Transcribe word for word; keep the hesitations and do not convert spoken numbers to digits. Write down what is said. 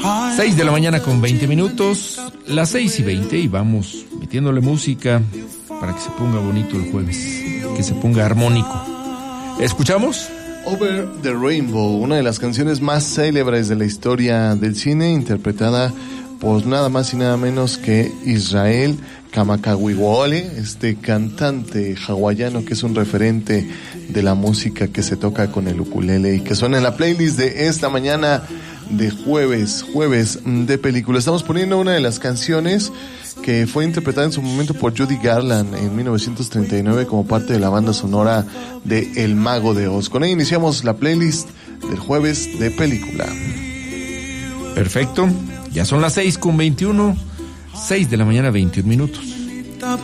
seis de la mañana con veinte minutos, las seis y veinte, y vamos metiéndole música para que se ponga bonito el jueves, que se ponga armónico. ¿Escuchamos? Over the Rainbow, una de las canciones más célebres de la historia del cine, interpretada por nada más y nada menos que Israel Kamakawiwo'ole, este cantante hawaiano que es un referente de la música que se toca con el ukulele y que suena en la playlist de esta mañana de jueves, jueves de película. Estamos poniendo una de las canciones que fue interpretada en su momento por Judy Garland en mil novecientos treinta y nueve como parte de la banda sonora de El Mago de Oz. Con ella iniciamos la playlist del jueves de película. Perfecto, ya son las seis con veintiuno, seis de la mañana, veintiún minutos.